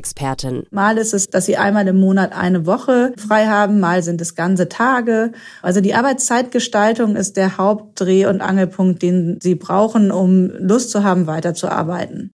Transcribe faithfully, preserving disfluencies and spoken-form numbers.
Arbeitsexpertin. Mal ist es, dass sie einmal im Monat eine Woche frei haben, mal sind es ganze Tage. Also die Arbeitszeitgestaltung ist der Hauptdreh- und Angelpunkt, den sie brauchen, um Lust zu haben, weiterzuarbeiten.